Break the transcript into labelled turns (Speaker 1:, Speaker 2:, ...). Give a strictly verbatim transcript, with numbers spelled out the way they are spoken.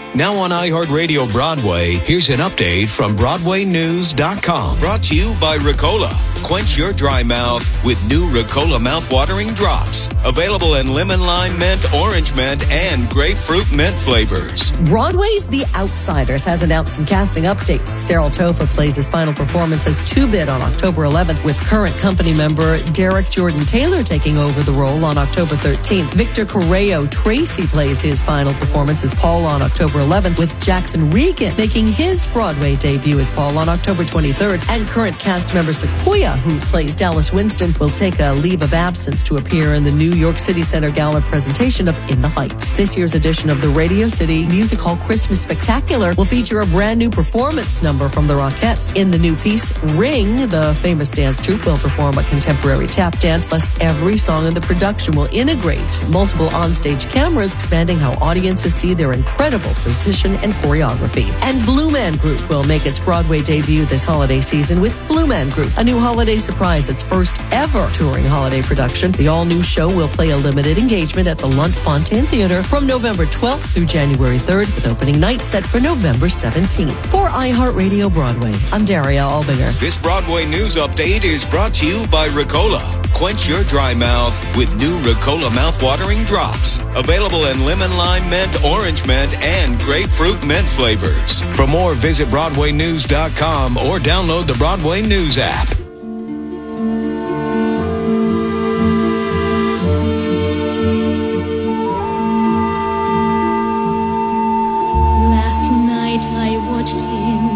Speaker 1: Now on iHeartRadio Broadway, here's an update from Broadway News dot com. Brought to you by Ricola. Quench your dry mouth with new Ricola mouth-watering drops. Available in lemon, lime, mint, orange mint, and grapefruit mint flavors.
Speaker 2: Broadway's The Outsiders has announced some casting updates. Daryl Topher plays his final performance as Two-Bit on October eleventh, with current company member Derek Jordan Taylor taking over the role on October thirteenth. Victor Correo Tracy plays his final performance as Paul on October eleventh, with Jackson Regan making his Broadway debut as Paul on October twenty-third. And current cast member Sequoia, who plays Dallas Winston, will take a leave of absence to appear in the New York City Center Gala presentation of In the Heights. This year's edition of the Radio City Music Hall Christmas Spectacular will feature a brand new performance number from the Rockettes. In the new piece, Ring, the famous dance troupe will perform a contemporary tap dance, plus every song in the production will integrate multiple onstage cameras, expanding how audiences see their incredible precision and choreography. And Blue Man Group will make its Broadway debut this holiday season with Blue Man Group, a new holiday surprise, its first ever touring holiday production. The all-new show will play a limited engagement at the Lunt Fontaine Theater from November twelfth through January third, with opening night set for November seventeenth. For iHeartRadio Broadway, I'm Daria Albinger.
Speaker 1: This Broadway news update is brought to you by Ricola. Quench your dry mouth with new Ricola mouth-watering drops. Available in lemon, lime, mint, orange mint, and grapefruit mint flavors. For more, visit Broadway News dot com or download the Broadway News app.